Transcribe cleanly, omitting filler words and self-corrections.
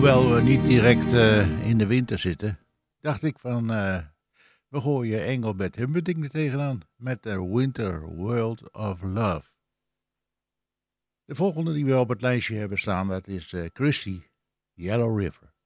hoewel we niet direct in de winter zitten, dacht ik van, we gooien Engelbert Humperdinck er tegenaan met de Winter World of Love. De volgende die we op het lijstje hebben staan, dat is Christie, Yellow River.